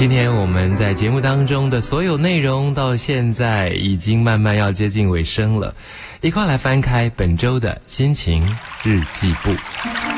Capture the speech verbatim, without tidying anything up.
今天我们在节目当中的所有内容到现在已经慢慢要接近尾声了，一块来翻开本周的心情日记簿。